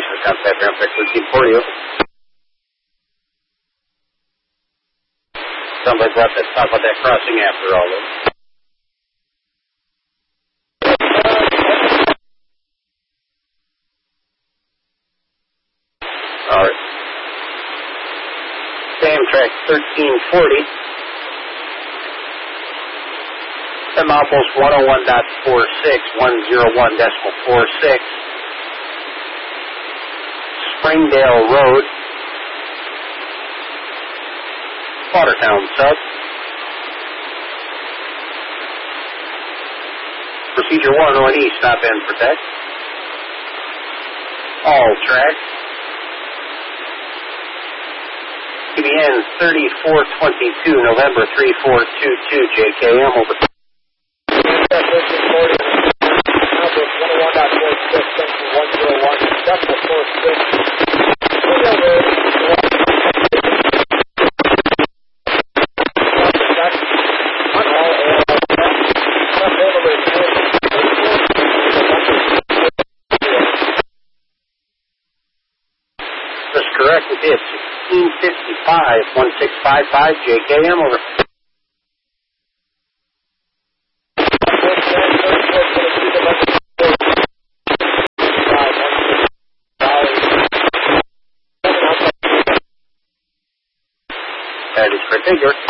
information. Contact Rampex 13 for you. Somebody's left us talk about that crossing after all this. All right. Amtrak 1340. Milepost 101.46, 101.46. Springdale Road. Watertown sub. Procedure 101E, stop and protect. All tracks. TBN 3422, November 3422, JKM over. That's correct. It is 1655, 1655, JKM over. That is particular.